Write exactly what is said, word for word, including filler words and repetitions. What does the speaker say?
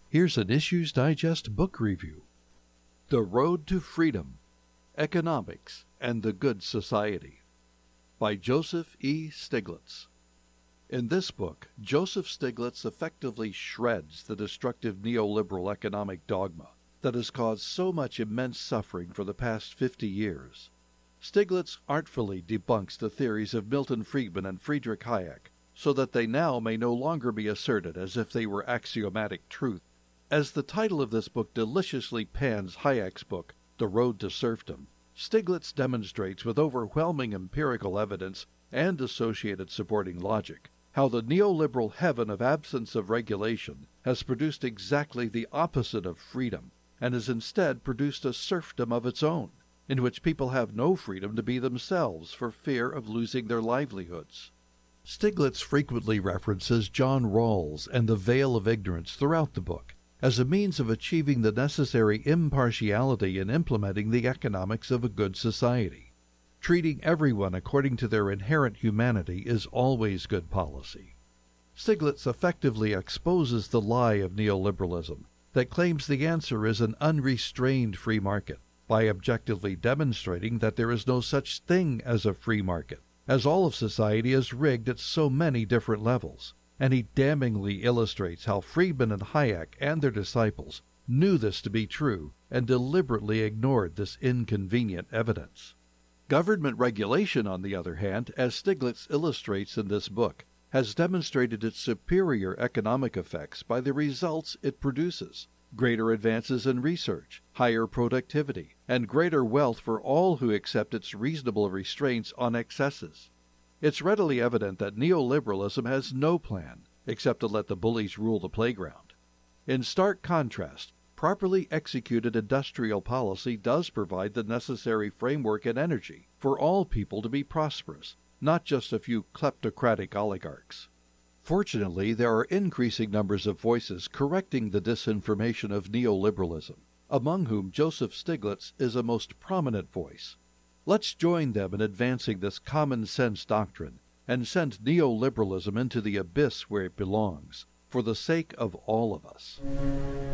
Here's an Issues Digest book review. The Road to Freedom, Economics and the Good Society by Joseph E. Stiglitz. In this book, Joseph Stiglitz effectively shreds the destructive neoliberal economic dogma that has caused so much immense suffering for the past fifty years. Stiglitz artfully debunks the theories of Milton Friedman and Friedrich Hayek, so that they now may no longer be asserted as if they were axiomatic truth. As the title of this book deliciously pans Hayek's book, The Road to Serfdom, Stiglitz demonstrates with overwhelming empirical evidence and associated supporting logic how the neoliberal heaven of absence of regulation has produced exactly the opposite of freedom, and has instead produced a serfdom of its own, in which people have no freedom to be themselves for fear of losing their livelihoods. Stiglitz frequently references John Rawls and the Veil of Ignorance throughout the book, as a means of achieving the necessary impartiality in implementing the economics of a good society. Treating everyone according to their inherent humanity is always good policy. Stiglitz effectively exposes the lie of neoliberalism that claims the answer is an unrestrained free market, by objectively demonstrating that there is no such thing as a free market, as all of society is rigged at so many different levels. And he damningly illustrates how Friedman and Hayek and their disciples knew this to be true and deliberately ignored this inconvenient evidence. Government regulation, on the other hand, as Stiglitz illustrates in this book, has demonstrated its superior economic effects by the results it produces: greater advances in research, higher productivity, and greater wealth for all who accept its reasonable restraints on excesses. It's readily evident that neoliberalism has no plan except to let the bullies rule the playground. In stark contrast, properly executed industrial policy does provide the necessary framework and energy for all people to be prosperous, not just a few kleptocratic oligarchs. Fortunately, there are increasing numbers of voices correcting the disinformation of neoliberalism, among whom Joseph Stiglitz is a most prominent voice. Let's join them in advancing this common-sense doctrine and send neoliberalism into the abyss where it belongs, for the sake of all of us.